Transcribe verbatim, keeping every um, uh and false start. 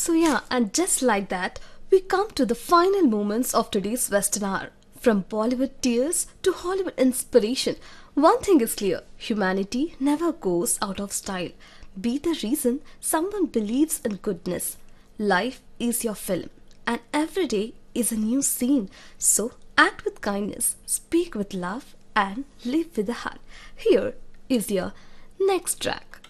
So, yeah, and just like that, we come to the final moments of today's Western hour. From Bollywood tears to Hollywood inspiration, one thing is clear: humanity never goes out of style. Be the reason someone believes in goodness. Life is your film, and every day is a new scene. So, act with kindness, speak with love, and live with a heart. Here is your next track.